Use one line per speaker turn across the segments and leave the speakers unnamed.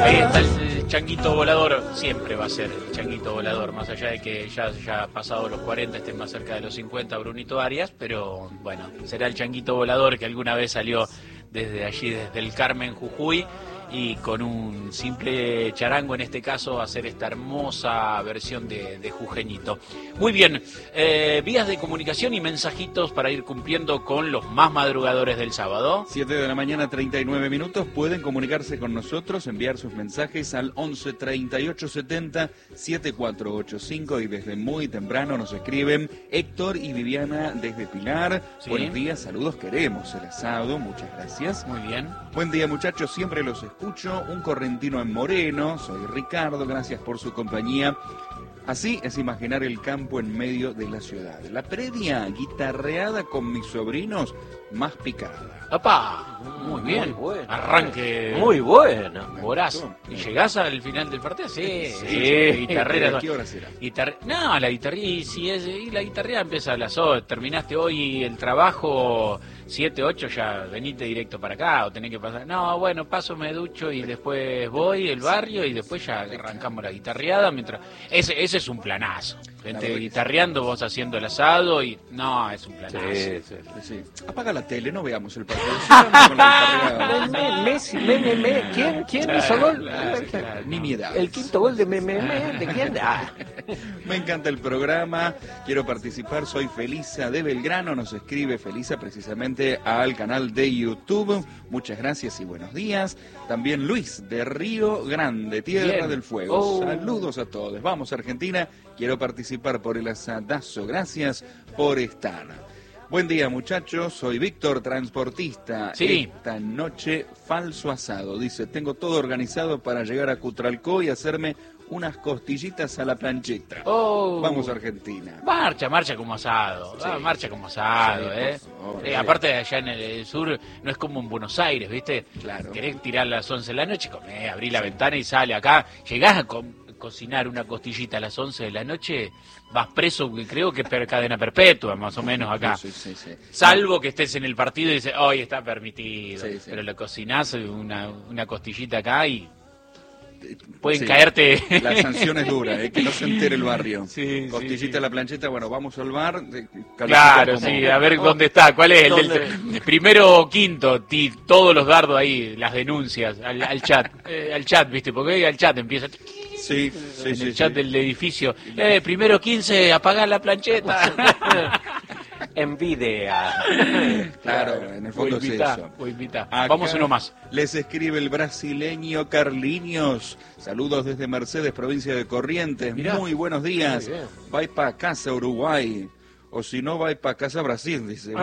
Ahí está el changuito volador, siempre va a ser el changuito volador, más allá de que ya ha pasado los 40, esté más cerca de los 50, Brunito Arias, pero bueno, será el changuito volador que alguna vez salió desde allí, desde el Carmen, Jujuy, y con un simple charango, en este caso, hacer esta hermosa versión de Jujeñito. Muy bien, vías de comunicación y mensajitos para ir cumpliendo con los más madrugadores del sábado.
7 de la mañana, 39 minutos, pueden comunicarse con nosotros, enviar sus mensajes al 11 38 70 7485 y desde muy temprano nos escriben Héctor y Viviana desde Pilar.
Sí.
Buenos días, saludos, queremos el asado, muchas gracias.
Muy bien.
Buen día muchachos, siempre los escucho, un correntino en Moreno, soy Ricardo, gracias por su compañía. Así es imaginar el campo en medio de la ciudad. La previa guitarreada con mis sobrinos, más picada.
¡Apá! Muy bien.
Muy bueno.
Arranque.
Muy bueno.
Voraz. ¿Y llegás al final del partido? Sí,
guitarrera. ¿Qué hora será?
No, la guitarrera, y la guitarrera empieza a las 8. Terminaste hoy el trabajo 7, 8, ya venite directo para acá o tenés que pasar. No, bueno, paso, me ducho y después voy al barrio y después ya arrancamos la guitarreada. Mientras ese es un planazo. Gente guitarreando, vos haciendo el asado y no, es un planazo.
Sí. Apaga la tele, no veamos el partido. Sigamos con la guitarreada.
Messi, ¿Quién hizo gol?
Claro.
Nimiedades.
El quinto gol de ¿de quién?
Me encanta el programa, quiero participar, soy Felisa de Belgrano, nos escribe Felisa precisamente al canal de YouTube. Muchas gracias y buenos días. También Luis de Río Grande, Tierra
Bien.
del Fuego. Saludos a todos. Vamos Argentina, quiero participar por el asadazo. Gracias por estar. Buen día muchachos, soy Víctor, transportista.
Sí.
Esta noche falso asado. Dice, tengo todo organizado para llegar a Cutralcó y hacerme unas costillitas a la plancheta. Vamos Argentina.
Marcha como asado.
Sí.
Marcha como asado,
Sí, por favor.
Aparte de allá en el sur, no es como en Buenos Aires, ¿viste?
Claro.
Querés tirar a las 11 de la noche, comés, abrí la ventana y sale acá. Llegás a cocinar una costillita a las 11 de la noche, vas preso, creo que es cadena perpetua, más o menos acá.
Sí.
Salvo que estés en el partido y dices, hoy está permitido.
Sí.
Pero le cocinás una costillita acá y pueden
Sí.
caerte.
La sanción es dura, que no se entere el barrio.
Sí,
Costillita a la plancheta, bueno, vamos al bar.
Claro,
como-
sí, a ver dónde está, cuál es
¿Dónde?
el primero o quinto, todos los dardos ahí, las denuncias, al chat, ¿viste? Porque ahí al chat empieza,
Sí,
en el chat del edificio, primero 15, apagar la plancheta.
Envidia.
Claro, en el fondo es eso.
Voy a invitar.
Acá
Vamos uno más.
Les escribe el brasileño Carliños. Saludos desde Mercedes, provincia de Corrientes.
Mirá.
Muy buenos días.
Muy bien.
Va para casa Uruguay. O si no, va para casa Brasil, dice.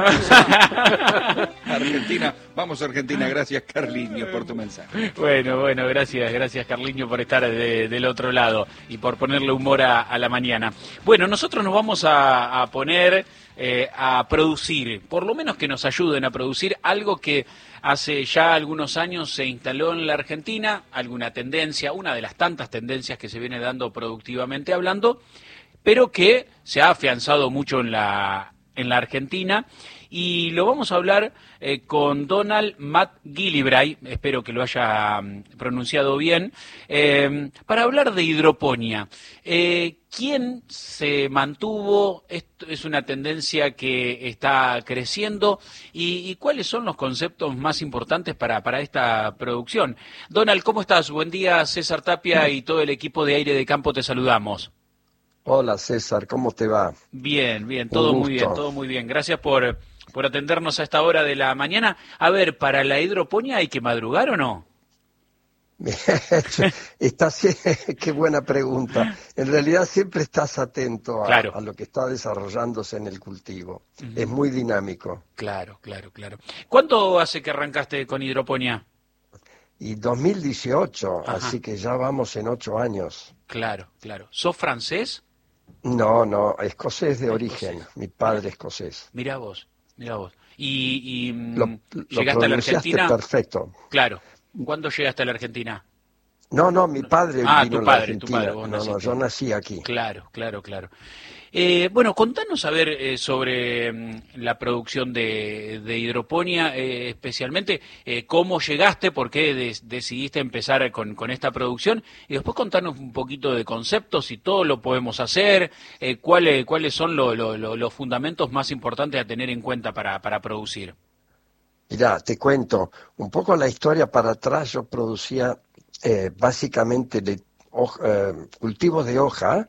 Argentina. Vamos Argentina. Gracias Carliños por tu mensaje.
Bueno, gracias Carliño por estar del otro lado y por ponerle humor a la mañana. Bueno, nosotros nos vamos a poner a producir, por lo menos que nos ayuden a producir algo que hace ya algunos años se instaló en la Argentina, alguna tendencia, una de las tantas tendencias que se viene dando productivamente hablando, pero que se ha afianzado mucho en la Argentina, y lo vamos a hablar con Donald McGillivray, espero que lo haya pronunciado bien, para hablar de hidroponía. ¿Quién se mantuvo? Esto es una tendencia que está creciendo, y cuáles son los conceptos más importantes para esta producción. Donald, ¿cómo estás? Buen día, César Tapia y todo el equipo de Aire de Campo, te saludamos.
Hola César, ¿cómo te va?
Bien, todo muy bien, todo muy bien. Gracias por atendernos a esta hora de la mañana. A ver, ¿para la hidroponía hay que madrugar o no?
Qué buena pregunta. En realidad siempre estás atento
Claro.
a lo que está desarrollándose en el cultivo. Es muy dinámico.
Claro. ¿Cuánto hace que arrancaste con hidroponía?
Y 2018,
Ajá.
así que ya vamos en 8 años.
Claro. ¿Sos francés?
No, escocés de origen. Mi padre escocés.
Mirá vos. ¿Y
Lo
llegaste a la
pronunciaste
Argentina?
perfecto.
Claro. ¿Cuándo llegaste a la Argentina?
No, mi padre
Ah,
vino
tu
en la
padre, tu
Argentina.
padre, vos
No,
naciste.
yo nací aquí.
Claro, claro, claro. Bueno, contanos a ver sobre la producción de hidroponía, especialmente cómo llegaste, por qué decidiste empezar con esta producción y después contanos un poquito de conceptos, si todo lo podemos hacer, cuáles son los fundamentos más importantes a tener en cuenta para producir.
Mirá, te cuento un poco la historia para atrás. Yo producía básicamente cultivos de hoja,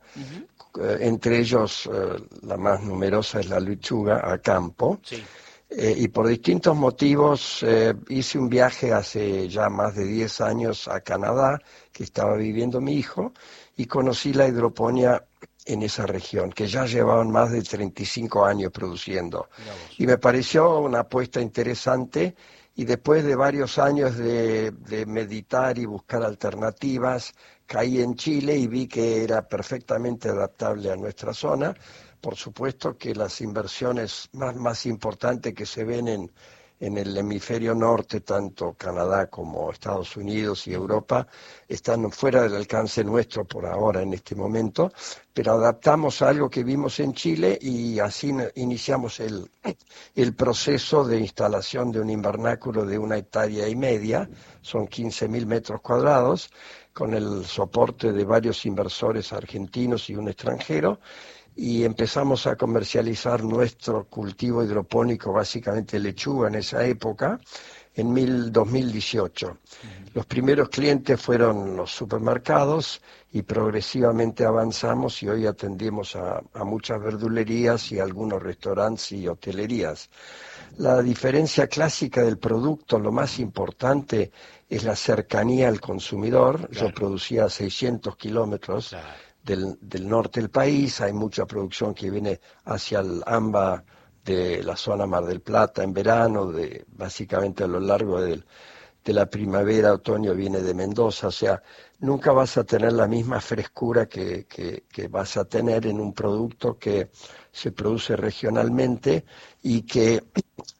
entre ellos la más numerosa es la lechuga a campo.
Sí.
Y por distintos motivos hice un viaje hace ya más de 10 años a Canadá, que estaba viviendo mi hijo, y conocí la hidroponía en esa región, que ya llevaban más de 35 años produciendo. Y me pareció una apuesta interesante, y después de varios años de meditar y buscar alternativas, caí en Chile y vi que era perfectamente adaptable a nuestra zona. Por supuesto que las inversiones más importantes que se ven en el hemisferio norte, tanto Canadá como Estados Unidos y Europa, están fuera del alcance nuestro por ahora en este momento, pero adaptamos algo que vimos en Chile y así iniciamos el proceso de instalación de un invernáculo de 1,5 hectáreas, son 15.000 metros cuadrados, con el soporte de varios inversores argentinos y un extranjero, y empezamos a comercializar nuestro cultivo hidropónico, básicamente lechuga en esa época, en 2018. Los primeros clientes fueron los supermercados y progresivamente avanzamos y hoy atendemos a muchas verdulerías y algunos restaurantes y hotelerías. La diferencia clásica del producto, lo más importante, es la cercanía al consumidor. Claro. Yo producía a 600 kilómetros. Claro. Del norte del país, hay mucha producción que viene hacia el AMBA de la zona Mar del Plata en verano, básicamente a lo largo de la primavera, otoño viene de Mendoza, o sea, nunca vas a tener la misma frescura que vas a tener en un producto que se produce regionalmente y que